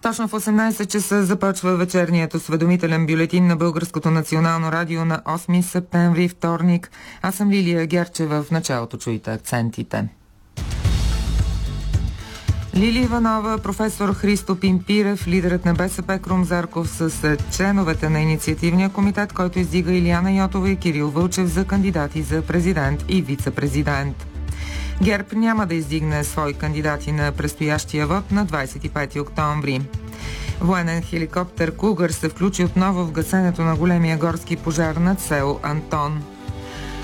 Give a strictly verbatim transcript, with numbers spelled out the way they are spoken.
Точно в осемнайсет часа започва вечерният осведомителен бюлетин на Българското национално радио на осми септември, вторник. Аз съм Лилия Герчева. В началото чуйте акцентите. Лили Иванова, професор Христо Пимпирев, лидерът на БСП Крум Зарков с членовете на инициативния комитет, който издига Илияна Йотова и Кирил Вълчев за кандидати за президент и вице-президент. ГЕРБ няма да издигне свои кандидати на предстоящия вод на двайсет и пети октомври. Военен хеликоптер Кугър се включи отново в гасенето на големия горски пожар над село Антон.